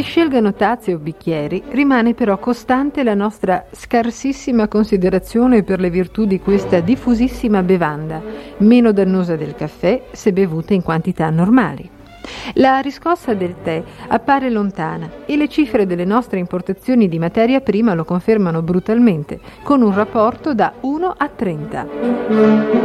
scelgano tazze o bicchieri, rimane però costante la nostra scarsissima considerazione per le virtù di questa diffusissima bevanda, meno dannosa del caffè se bevuta in quantità normali. La riscossa del tè appare lontana e le cifre delle nostre importazioni di materia prima lo confermano brutalmente, con un rapporto da 1 a 30.